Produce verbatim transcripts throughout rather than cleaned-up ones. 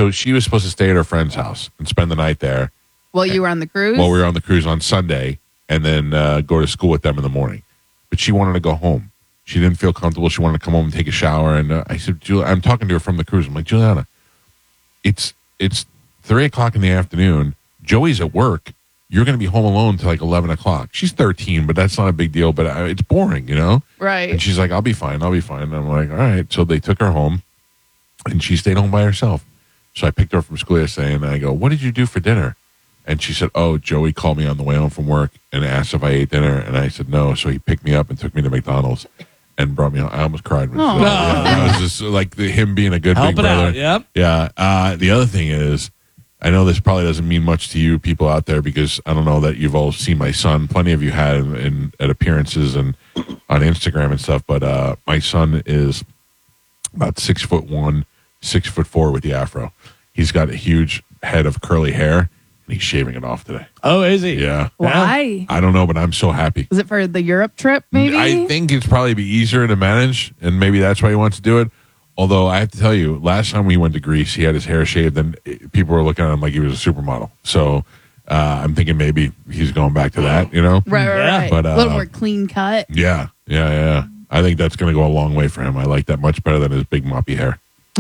so she was supposed to stay at her friend's house and spend the night there. While you were on the cruise? While we were on the cruise on Sunday, and then uh, go to school with them in the morning. But she wanted to go home. She didn't feel comfortable. She wanted to come home and take a shower. And uh, I said, Jul- I'm talking to her from the cruise. I'm like, Juliana, it's it's three o'clock in the afternoon. Joey's at work. You're going to be home alone till like eleven o'clock. She's thirteen, but that's not a big deal. But uh, it's boring, you know? Right. And she's like, I'll be fine. I'll be fine. And I'm like, all right. So they took her home, and she stayed home by herself. So I picked her up from school yesterday, and I go, what did you do for dinner? And she said, oh, Joey called me on the way home from work and asked if I ate dinner. And I said, no. So he picked me up and took me to McDonald's and brought me home. I almost cried. When Oh. she that was just like the, him being a good Help big it brother. out, yep. Yeah. Uh, the other thing is, I know this probably doesn't mean much to you people out there because I don't know that you've all seen my son. Plenty of you had in, in at appearances and on Instagram and stuff. But uh, my son is about six foot one, six foot four with the afro. He's got a huge head of curly hair, and he's shaving it off today. Oh, is he? Yeah. Why? I don't know, but I'm so happy. Is it for the Europe trip, maybe? I think it's probably be easier to manage, and maybe that's why he wants to do it. Although I have to tell you, last time we went to Greece, he had his hair shaved, and people were looking at him like he was a supermodel. So uh, I'm thinking maybe he's going back to that, you know? Right, right, Yeah. right. But, uh, a little more clean cut. Yeah, yeah, yeah. I think that's going to go a long way for him. I like that much better than his big moppy hair.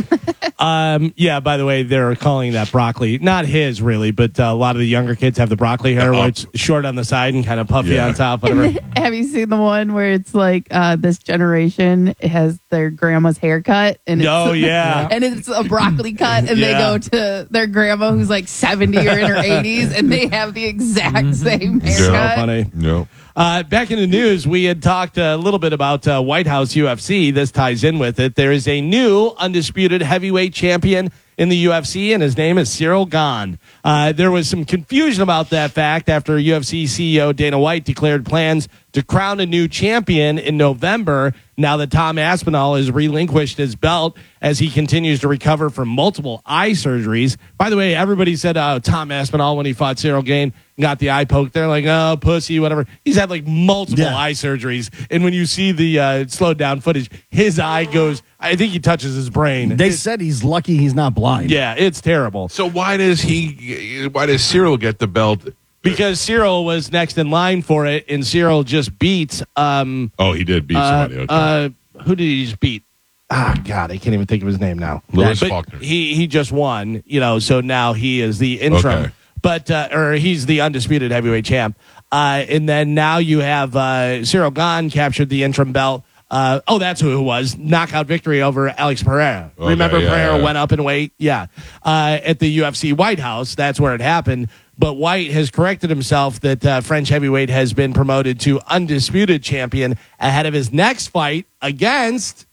Um, yeah, by the way, they're calling that broccoli. Not his, really, but uh, a lot of the younger kids have the broccoli hair where it's short on the side and kind of puffy Yeah. on top, whatever. Have you seen the one where it's like uh, this generation has their grandma's haircut? And it's, Oh, yeah. and it's a broccoli cut, and they Yeah. go to their grandma who's like seventy or in her eighties, and they have the exact same So haircut. funny. No. Uh, back in the news, we had talked a little bit about uh, White House U F C. This ties in with it. There is a new undisputed heavyweight champion in the U F C, and his name is Cyril Gane. Uh, there was some confusion about that fact after U F C C E O Dana White declared plans to crown a new champion in November, now that Tom Aspinall has relinquished his belt as he continues to recover from multiple eye surgeries. By the way, everybody said uh, Tom Aspinall, when he fought Cyril Gane, got the eye poked. They're like, oh, pussy, whatever. He's had like multiple Yeah. eye surgeries. And when you see the uh, slowed down footage, his eye goes, I think he touches his brain. They It's- said he's lucky he's not blind. yeah, it's terrible. So why does he? Why does Cyril get the belt? Because Cyril was next in line for it, and Cyril just beat, um, Oh, he did beat uh, somebody. Okay. uh, who did he just beat? Ah, God, I can't even think of his name now. Lewis But Faulkner. He he just won, you know, so now he is the interim, Okay. but uh, or he's the undisputed heavyweight champ. Uh, and then now you have uh, Cyril Gane captured the interim belt. Uh, oh, that's who it was. Knockout victory over Alex Pereira. Okay, Remember yeah, Pereira yeah. went up in weight? Yeah. Uh, at the U F C White House, that's where it happened. But White has corrected himself that uh, French heavyweight has been promoted to undisputed champion ahead of his next fight against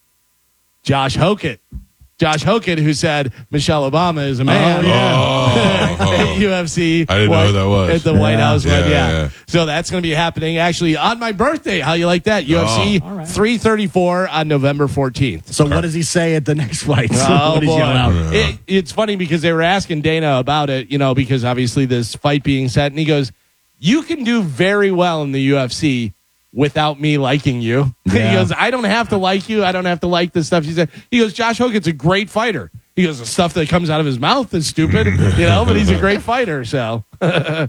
Josh Hokett. Josh Hokett, who said Michelle Obama is a man. Oh, oh. At U F C. I didn't know who that was. At the White Yeah. House. Yeah, one, yeah, yeah. yeah. So that's going to be happening actually on my birthday. How you like that? U F C All right. three thirty-four on November fourteenth. So what does he say at the next fight? Oh, What does he boy. yell out? It, it's funny because they were asking Dana about it, you know, because obviously this fight being set, and he goes, you can do very well in the U F C without me liking you. Yeah. He goes, I don't have to like you. I don't have to like the stuff you said. He goes, Josh Hokett's a great fighter. He goes, the stuff that comes out of his mouth is stupid, you know, but he's a great fighter. So, uh,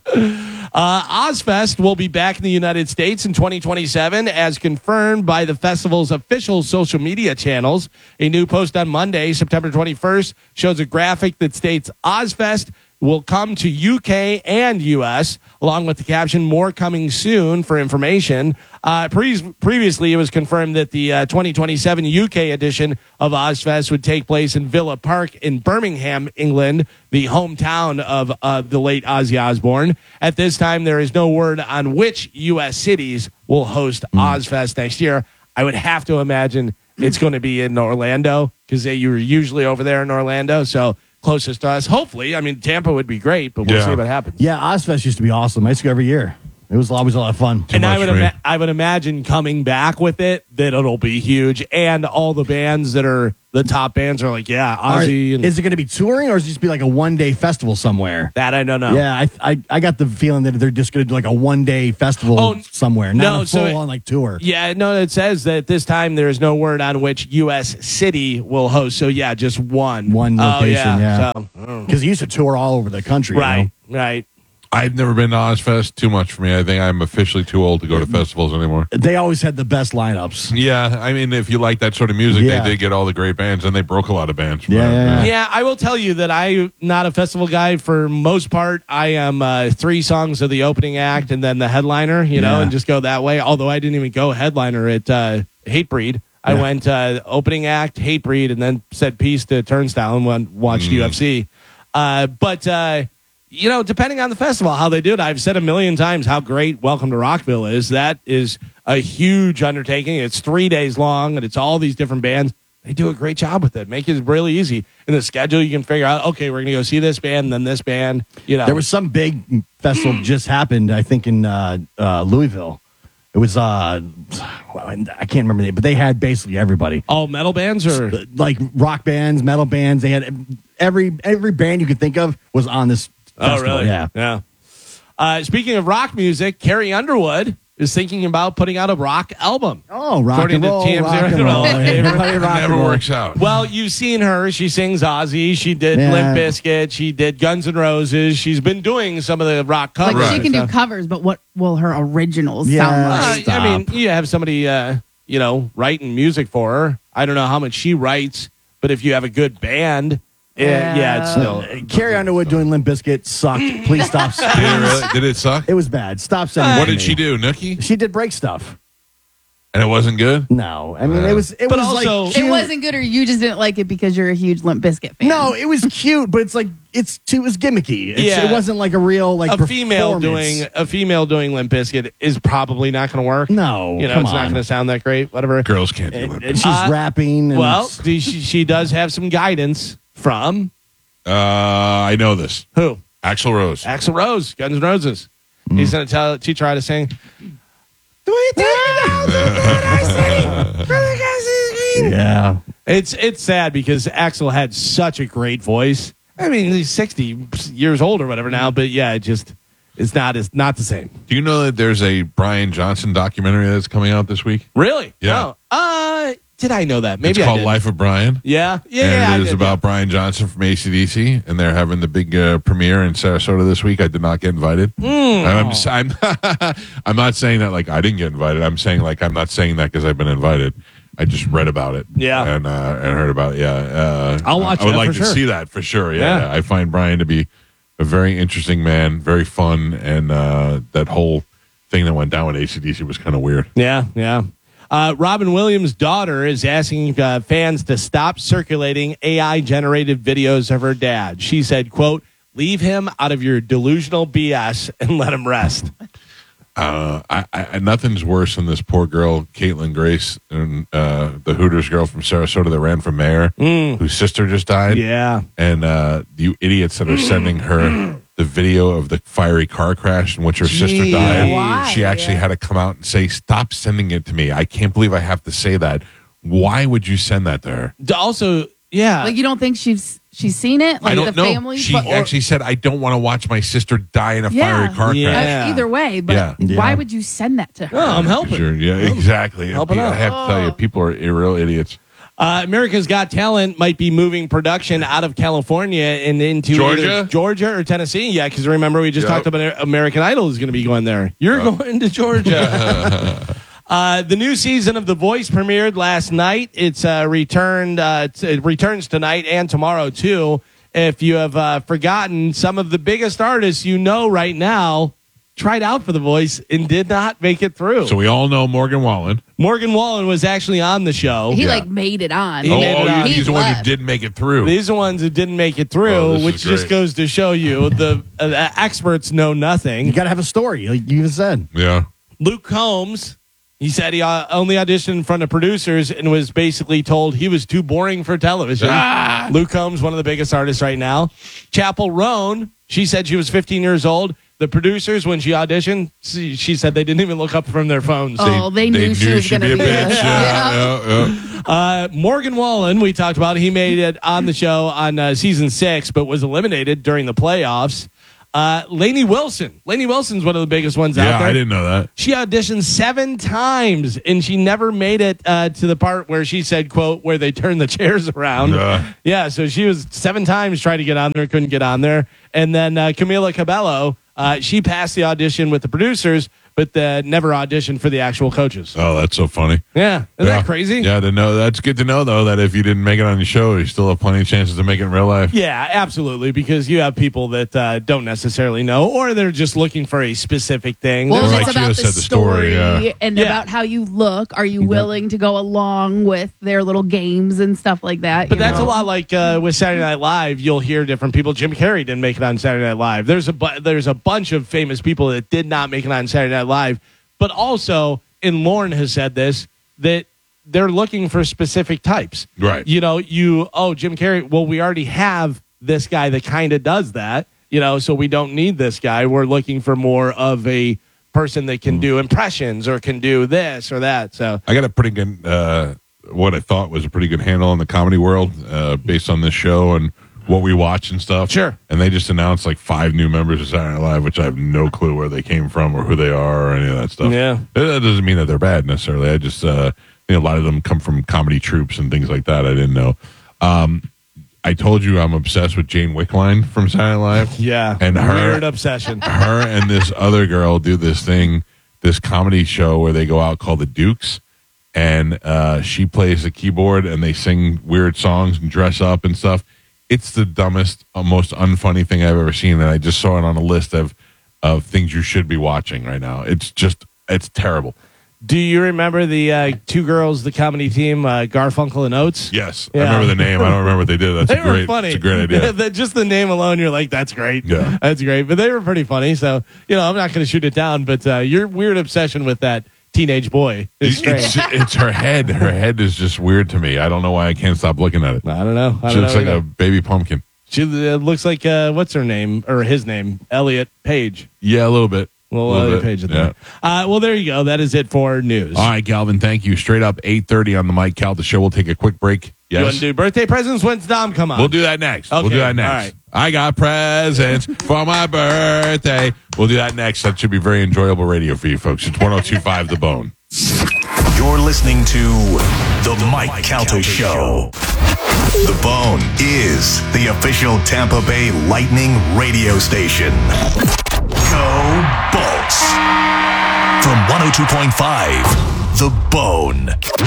Ozfest will be back in the United States in twenty twenty-seven, as confirmed by the festival's official social media channels. A new post on Monday, September twenty-first, shows a graphic that states Ozfest will come to U K and U S, along with the caption, more coming soon for information. Uh, pre- previously, it was confirmed that the uh, twenty twenty-seven U K edition of Ozfest would take place in Villa Park in Birmingham, England, the hometown of uh, the late Ozzy Osbourne. At this time, there is no word on which U S cities will host Ozfest next year. I would have to imagine it's going to be in Orlando, because you were usually over there in Orlando, so closest to us. Hopefully. I mean, Tampa would be great, but we'll Yeah. see what happens. Yeah, Ozfest used to be awesome. I used to go every year. It was always a lot of fun. and I much would for me. ima- I would imagine coming back with it that it'll be huge, and all the bands that are the top bands are like, yeah, All right, Ozzy and is it going to be touring or is it just be like a one day festival somewhere? that. I don't know. Yeah, I, I I got the feeling that they're just going to do like a one day festival Oh, somewhere, no, not a so full it- on like tour. Yeah, no, it says that this time there is no word on which U S city will host. So yeah, just one, One location, Oh, yeah. So, oh. Because he used to tour all over the country. you right, know? right. I've never been to Ozfest. Too much for me. I think I'm officially too old to go to festivals anymore. They always had the best lineups. Yeah, I mean, if you like that sort of music, Yeah. they did get all the great bands, and they broke a lot of bands. From Yeah, that. yeah, yeah. Yeah, I will tell you that I'm not a festival guy for most part. I am uh, three songs of the opening act and then the headliner, you know, Yeah. and just go that way. Although I didn't even go headliner at uh, Hatebreed. I Yeah. went uh, opening act, Hatebreed, and then said peace to Turnstile and went, watched Mm. U F C. Uh, but, uh, you know, depending on the festival, how they do it, I've said a million times how great Welcome to Rockville is. That is a huge undertaking. It's three days long, and it's all these different bands. They do a great job with it. Make it really easy. In the schedule, you can figure out, okay, we're going to go see this band, then this band. You know, There was some big festival just happened, I think, in uh, uh, Louisville. It was, uh, well, I can't remember the name, but they had basically everybody. all metal bands, or Like rock bands, metal bands. They had every every band you could think of was on this festival. Yeah. yeah. Uh, speaking of rock music, Carrie Underwood is thinking about putting out a rock album. Oh, rock According and to roll, T M Z, rock and roll. Everybody rock and Never roll. works out. Well, you've seen her. She sings Ozzy. She did Yeah. Limp Bizkit. She did Guns N' Roses. She's been doing some of the rock Like covers. she and can do stuff. covers, but what will her originals Yeah. sound Uh, like? Stop. I mean, you have somebody, uh, you know, writing music for her. I don't know how much she writes, but if you have a good band, yeah, yeah, it's still. Uh, Carrie Underwood doing Limp Bizkit sucked. Please stop. Did it really? Did it suck? It was bad. Stop saying. What it to did she me. do, Nookie? She did break stuff. And it wasn't good. No, I mean Uh, it was. It But was also- like It cute. wasn't good, or you just didn't like it because you're a huge Limp Bizkit fan. No, it was cute, but it's like it's too. It was gimmicky. It's, Yeah. it wasn't like a real like a female performance. doing a female doing Limp Bizkit is probably not going to work. No, you know, come it's not on. going to sound that great. Whatever. Girls can't do And, it. and she's Uh, rapping. And Well, it's- she, she does have some guidance from Uh, I know this. who? Axl Rose. Axl Rose, Guns N' Roses. Hmm. He's going to tell teach her how to sing. Do we take it out the yeah, It's it's sad because Axl had such a great voice. I mean, he's sixty years old or whatever now, but yeah, it just it's not it's not the same. Do you know that there's a Brian Johnson documentary that's coming out this week? Really? Yeah. Oh, uh, did I know that? Maybe it's I called did. Life of Brian. Yeah. Yeah. and yeah, I it is did, about Brian Johnson from A C D C, and they're having the big uh, premiere in Sarasota this week. I did not get invited. Hmm. I'm, s- I'm, I'm not saying that like I didn't get invited. I'm saying like I'm not saying that because I've been invited. I just read about it, Yeah. and uh, and heard about it. Yeah, uh, I'll watch I would that like for to sure. see that for sure. Yeah, Yeah. I find Brian to be a very interesting man, very fun, and uh, that whole thing that went down with A C D C was kind of weird. Yeah, yeah. Uh, Robin Williams' daughter is asking uh, fans to stop circulating A I-generated videos of her dad. She said, quote, leave him out of your delusional B S and let him rest. Uh, I, I, nothing's worse than this poor girl, Caitlin Grace, and uh, the Hooters girl from Sarasota that ran for mayor, whose sister just died. Yeah. And uh, you idiots that are sending her the video of the fiery car crash in which her sister Jeez. died. Why? She actually had to come out and say, "Stop sending it to me. I can't believe I have to say that. Why would you send that to her?" D- Also, yeah. Like you don't think she's she's seen it? Like I don't the know. family? She but- or- actually said, "I don't want to watch my sister die in a Yeah. fiery car Yeah. crash." Uh, either way, but Yeah. why Yeah. would you send that to her? oh, I'm helping. Sure, yeah, exactly. Helping I out. have to tell you, people are real idiots. Uh, America's Got Talent might be moving production out of California and into Georgia? either Georgia or Tennessee. Yeah, because remember we just Yep. talked about American Idol is going to be going there. You're going to Georgia. uh, the new season of The Voice premiered last night. It's uh, returned. Uh, t- it returns tonight and tomorrow too. If you have uh, forgotten, some of the biggest artists you know right now tried out for The Voice and did not make it through. So we all know Morgan Wallen. Morgan Wallen was actually on the show. He Yeah. like made it on. He Oh, made it oh, on. he's He the one who left. didn't make it through. These are ones who didn't make it through, Oh, this is which just great. goes to show you the uh, experts know you nothing. got to have a story, like you even said. yeah. Luke Combs, he said he uh, only auditioned in front of producers and was basically told he was too boring for television. Ah. Luke Combs, one of the biggest artists right now. Chapel Roan, she said she was fifteen years old, The producers, when she auditioned, she, she said they didn't even look up from their phones. Oh, they knew she was she'd gonna be a be bitch. there. Yeah, Yeah. yeah, yeah. Uh, Morgan Wallen, we talked about, he made it on the show on uh, season six, but was eliminated during the playoffs. Uh, Lainey Wilson. Lainey Wilson's one of the biggest ones out Yeah, there. I didn't know that. She auditioned seven times, and she never made it uh, to the part where she said, quote, where they turn the chairs around. Uh. Yeah, so she was seven times trying to get on there, couldn't get on there. And then uh, Camila Cabello, uh, she passed the audition with the producers, but uh, never auditioned for the actual coaches. Oh, that's so funny. Yeah, isn't Yeah. that crazy? Yeah, to know that's good to know though that if you didn't make it on your show, you still have plenty of chances to make it in real life. Yeah, absolutely, because you have people that uh, don't necessarily know, or they're just looking for a specific thing. Well, Or it's like she about just the said the story, story, yeah. and Yeah. about how you look. Are you willing to go along with their little games and stuff like that? But you that's know? a lot like uh, with Saturday Night Live. You'll hear different people. Jim Carrey didn't make it on Saturday Night Live. There's a bu- there's a bunch of famous people that did not make it on Saturday Night Live. But also, and Lauren has said this, that they're looking for specific types. Right. You know, you oh Jim Carrey. Well, we already have this guy that kind of does that. You know, so we don't need this guy. We're looking for more of a person that can do impressions or can do this or that. So I got a pretty good, uh, what I thought was a pretty good handle in the comedy world uh, based on this show and what we watch and stuff. Sure. And they just announced like five new members of Saturday Night Live, which I have no clue where they came from or who they are or any of that stuff. Yeah. That doesn't mean that they're bad necessarily. I just, uh, you know, a lot of them come from comedy troupes and things like that. I didn't know. Um, I told you I'm obsessed with Jane Wickline from Saturday Night Live. yeah, And her- weird obsession. Her and this other girl do this thing, this comedy show where they go out called The Dukes. And uh, she plays the keyboard and they sing weird songs and dress up and stuff. It's the dumbest, uh, most unfunny thing I've ever seen. And I just saw it on a list of, of things you should be watching right now. It's just, it's terrible. Do you remember the uh, two girls, the comedy team, uh, Garfunkel and Oates? Yes. Yeah. I remember the name. I don't remember what they did. That's They a great, were funny. It's a great idea. The- just the name alone, you're like, that's great. Yeah. That's great. But they were pretty funny. So, you know, I'm not going to shoot it down, but uh, your weird obsession with that teenage boy is strange. It's, it's her head. Her head is just weird to me. I don't know why I can't stop looking at it. I don't know. I She don't looks know like either. a baby pumpkin. She uh, looks like, uh, what's her name? Or his name? Elliot Page. Yeah, a little bit. Well, A little Elliot bit, Page. yeah. Uh, well, there you go. That is it for news. All right, Galvin, thank you. Straight up eight thirty on the Mike Cal. The show will take a quick break. You want Yes. to do birthday presents? When's Dom come on? We'll do that next. We'll Okay, do that next. all right. I got presents for my birthday. We'll do that next. That should be very enjoyable radio for you folks. It's one oh two point five The Bone. You're listening to The Mike Calta Show. The Bone is the official Tampa Bay Lightning radio station. Go Bolts. From one oh two point five, The Bone.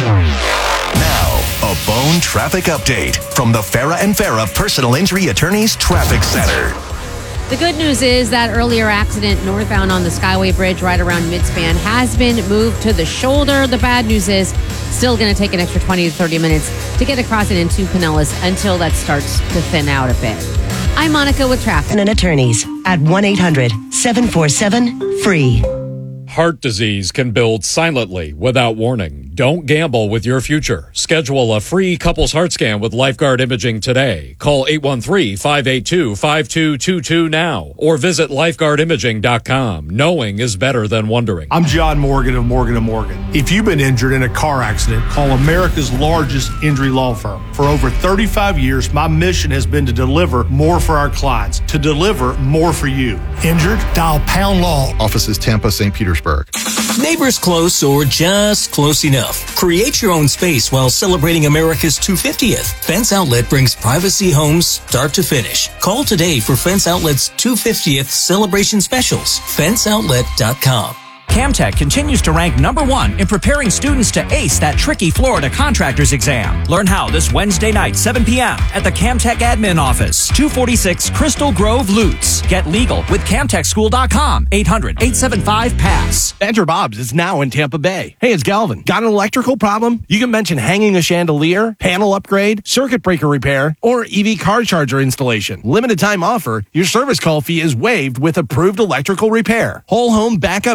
Now, a Bone traffic update from the Farah and Farah Personal Injury Attorneys Traffic Center. The good news is that earlier accident northbound on the Skyway Bridge right around Midspan has been moved to the shoulder. The bad news is still going to take an extra twenty to thirty minutes to get across it into Pinellas until that starts to thin out a bit. I'm Monica with traffic. And attorneys at one eight hundred seven four seven free. Heart disease can build silently without warning. Don't gamble with your future. Schedule a free couples heart scan with Lifeguard Imaging today. Call eight one three, five eight two, five two two two now or visit lifeguard imaging dot com. Knowing is better than wondering. I'm John Morgan of Morgan and Morgan. If you've been injured in a car accident, call America's largest injury law firm. For over thirty-five years, my mission has been to deliver more for our clients, to deliver more for you. Injured? Dial Pound Law. Offices Tampa, Saint Petersburg. Neighbors close or just close enough. Create your own space while celebrating America's two hundred fiftieth. Fence Outlet brings privacy homes start to finish. Call today for Fence Outlet's two hundred fiftieth celebration specials. fence outlet dot com. Camtech continues to rank number one in preparing students to ace that tricky Florida contractor's exam. Learn how this Wednesday night, seven p.m. at the Camtech Admin Office, two forty-six Crystal Grove, Lutz. Get legal with camtech school dot com, eight hundred, eight seven five, pass. Badger Bob's is now in Tampa Bay. Hey, it's Galvin. Got an electrical problem? You can mention hanging a chandelier, panel upgrade, circuit breaker repair, or E V car charger installation. Limited time offer. Your service call fee is waived with approved electrical repair. Whole home backup generator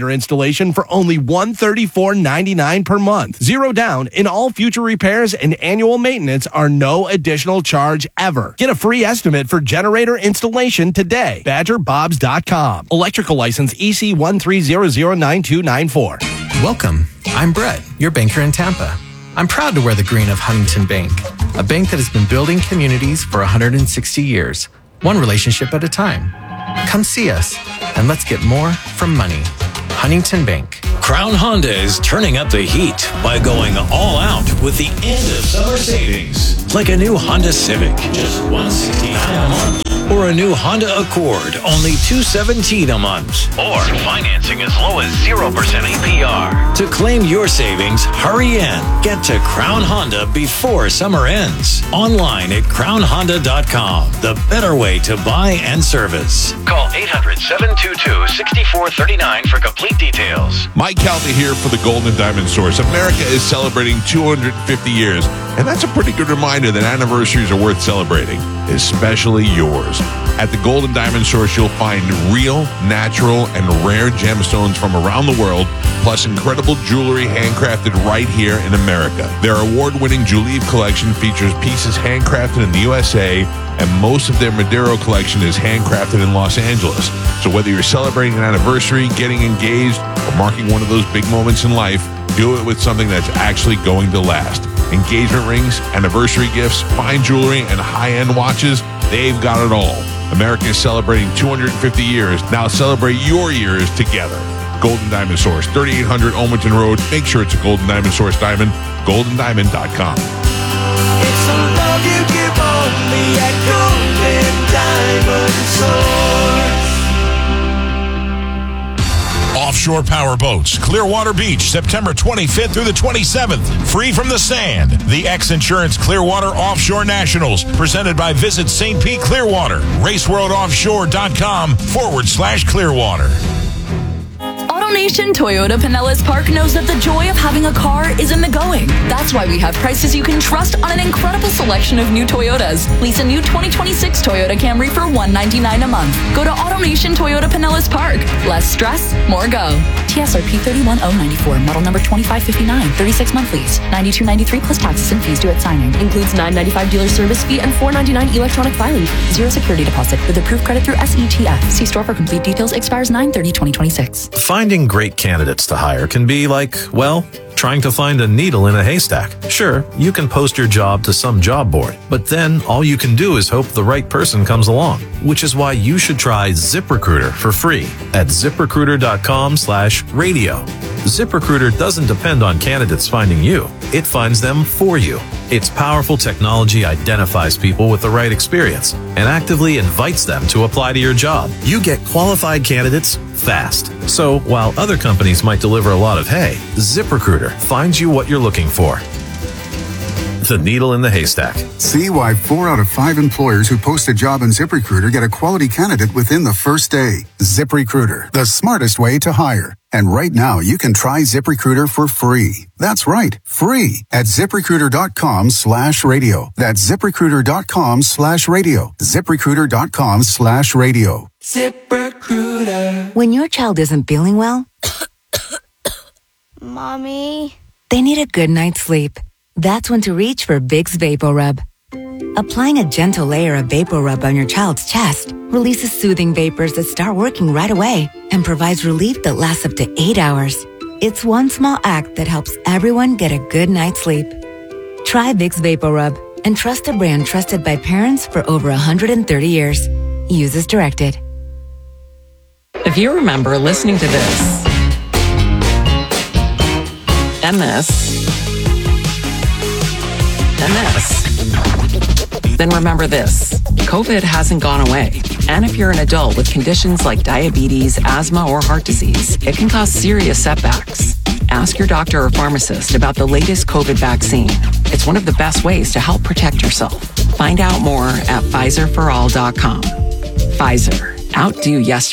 generator installation for only one hundred thirty-four dollars and ninety-nine cents per month. Zero down, and all future repairs and annual maintenance are no additional charge ever. Get a free estimate for generator installation today. badger bobs dot com. Electrical license E C one three zero zero nine two nine four. Welcome. I'm Brett, your banker in Tampa. I'm proud to wear the green of Huntington Bank, a bank that has been building communities for one hundred sixty years, one relationship at a time. Come see us, and let's get more from money. Huntington Bank. Crown Honda is turning up the heat by going all out with the end of summer savings. Like a new Honda Civic, just one hundred sixty-nine dollars a month. Or a new Honda Accord, only two hundred seventeen dollars a month. Or financing as low as zero percent A P R. To claim your savings, hurry in. Get to Crown Honda before summer ends. Online at crown honda dot com. The better way to buy and service. Call eight hundred, seven two two, six four three nine for complete details. Mike Calta here for the Gold and Diamond Source. America is celebrating two hundred fifty years, and that's a pretty good reminder that anniversaries are worth celebrating, especially yours. At the Gold and Diamond Source, you'll find real, natural, and rare gemstones from around the world, plus incredible jewelry handcrafted right here in America. Their award-winning Juleeve collection features pieces handcrafted in the U S A, and most of their Madero collection is handcrafted in Los Angeles. So whether you're celebrating an anniversary, getting engaged, or marking one of those big moments in life, do it with something that's actually going to last. Engagement rings, anniversary gifts, fine jewelry, and high-end watches, they've got it all. America is celebrating two hundred fifty years. Now celebrate your years together. Golden Diamond Source, thirty-eight hundred Olmonton Road. Make sure it's a Golden Diamond Source diamond. golden diamond dot com. It's a love you give only at Golden Diamond Source. Offshore power boats, Clearwater Beach, September twenty-fifth through the twenty-seventh. Free from the sand. The X Insurance Clearwater Offshore Nationals, presented by Visit Saint Pete Clearwater. raceworldoffshore.com forward slash Clearwater. AutoNation Toyota Pinellas Park knows that the joy of having a car is in the going. That's why we have prices you can trust on an incredible selection of new Toyotas. Lease a new twenty twenty-six Toyota Camry for one hundred ninety-nine dollars a month. Go to AutoNation Toyota Pinellas Park. Less stress, more go. T S R P three one zero nine four, model number twenty-five fifty-nine, thirty-six month lease, ninety-two ninety-three plus taxes and fees due at signing. Includes nine ninety-five dealer service fee and four ninety-nine electronic filing. Zero security deposit with approved credit through S E T F. See store for complete details. Expires nine thirty twenty twenty-six. Finding great candidates to hire can be like, well, trying to find a needle in a haystack. Sure, you can post your job to some job board, but then all you can do is hope the right person comes along, which is why you should try ZipRecruiter for free at ZipRecruiter.com slash radio. ZipRecruiter doesn't depend on candidates finding you. It finds them for you. Its powerful technology identifies people with the right experience and actively invites them to apply to your job. You get qualified candidates fast. So while other companies might deliver a lot of hay, ZipRecruiter finds you what you're looking for. The needle in the haystack. See why four out of five employers who post a job on ZipRecruiter get a quality candidate within the first day. ZipRecruiter, the smartest way to hire. And right now, you can try ZipRecruiter for free. That's right, free at ZipRecruiter.com slash radio. That's ZipRecruiter.com slash radio. ZipRecruiter.com slash radio. ZipRecruiter. When your child isn't feeling well, Mommy, they need a good night's sleep. That's when to reach for Vicks VapoRub. Applying a gentle layer of VapoRub on your child's chest releases soothing vapors that start working right away and provides relief that lasts up to eight hours. It's one small act that helps everyone get a good night's sleep. Try Vicks VapoRub and trust a brand trusted by parents for over one hundred thirty years. Use as directed. If you remember listening to this and this and this, then remember this. COVID hasn't gone away. And if you're an adult with conditions like diabetes, asthma, or heart disease, it can cause serious setbacks. Ask your doctor or pharmacist about the latest COVID vaccine. It's one of the best ways to help protect yourself. Find out more at Pfizer for all dot com. Pfizer. Outdo yesterday.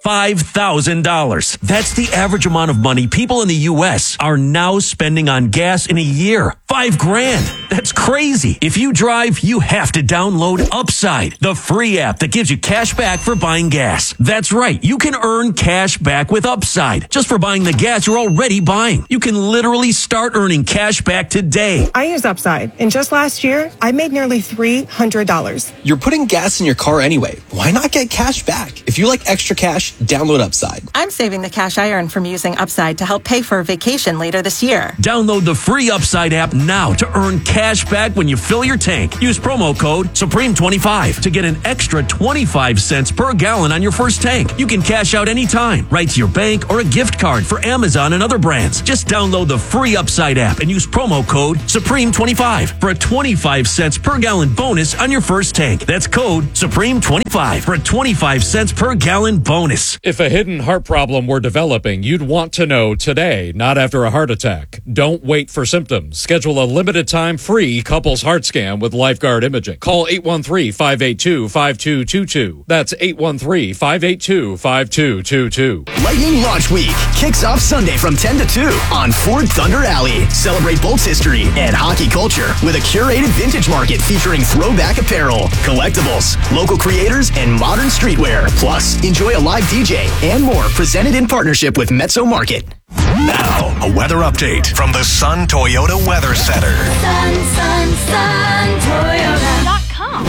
five thousand dollars. That's the average amount of money people in the U S are now spending on gas in a year. Five grand. That's crazy. If you drive, you have to download Upside, the free app that gives you cash back for buying gas. That's right. You can earn cash back with Upside just for buying the gas you're already buying. You can literally start earning cash back today. I use Upside, and just last year, I made nearly three hundred dollars. You're putting gas in your car anyway. Why not get cash back? If you like extra cash, download Upside. I'm saving the cash I earn from using Upside to help pay for a vacation later this year. Download the free Upside app now to earn cash back when you fill your tank. Use promo code Supreme twenty-five to get an extra twenty-five cents per gallon on your first tank. You can cash out anytime, right to your bank or a gift card for Amazon and other brands. Just download the free Upside app and use promo code Supreme twenty-five for a twenty-five cents per gallon bonus on your first tank. That's code Supreme twenty-five for a twenty-five cents per gallon bonus. If a hidden heart problem were developing, you'd want to know today, not after a heart attack. Don't wait for symptoms. Schedule a limited time free couples heart scan with Lifeguard Imaging. Call eight one three, five eight two, five two two two. That's eight one three, five eight two, five two two two. Lightning Launch Week kicks off Sunday from ten to two on Ford Thunder Alley. Celebrate Bolts history and hockey culture with a curated vintage market featuring throwback apparel, collectibles, local creators, and modern streetwear. Plus, enjoy a live D J and more presented in partnership with Mezzo Market. Now, a weather update from the Sun Toyota Weather Center. Sun, sun, sun, Toyota dot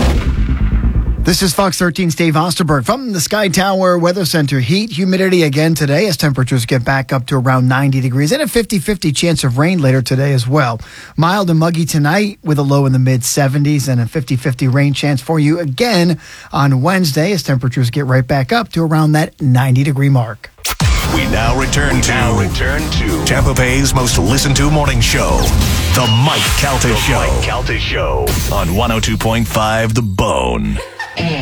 com. This is Fox thirteen's Dave Osterberg from the Sky Tower Weather Center. Heat, humidity again today as temperatures get back up to around ninety degrees and a fifty-fifty chance of rain later today as well. Mild and muggy tonight with a low in the mid seventies and a fifty-fifty rain chance for you again on Wednesday as temperatures get right back up to around that ninety degree mark. We now return to, now return to Tampa Bay's most listened to morning show, The Mike Calta Show. Mike Calta Show on one oh two point five The Bone.